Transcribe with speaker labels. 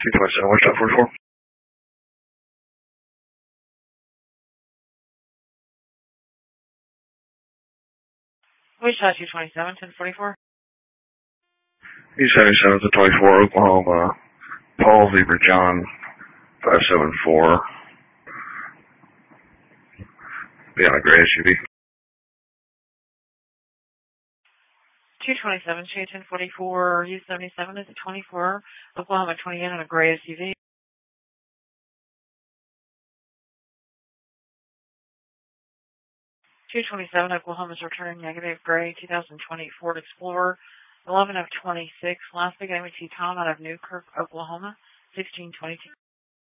Speaker 1: 227, what's that 44?
Speaker 2: Wichita 227, 1044.
Speaker 1: East 77 to 24, Oklahoma. Paul Zebra John 574. Be on a gray SUV.
Speaker 2: 227, 1044. U77 is a 24. Oklahoma 28 on a gray SUV. 227, Oklahoma's returning negative gray 2020 Ford Explorer. 11 of 26. Last big name with Tom out of Newkirk, Oklahoma. 1622.